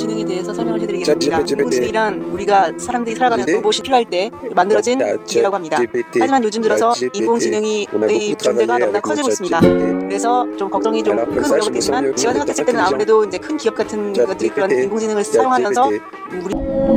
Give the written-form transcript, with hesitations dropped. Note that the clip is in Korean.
인공지능에 대해서 설명을 해드리겠습니다. 인공지능이란 우리가 사람들이 살아가면서 로봇이 필요할 때 만들어진 기계라고 합니다. 하지만 요즘 들어서 인공지능의 존재가 너무나 커지고 있습니다. 그래서 좀 걱정이 좀 큰 우려가 되지만 제가 생각했을 때는 아무래도 이제 큰 기업 같은 것들이 그런 인공지능을 사용하면서 우리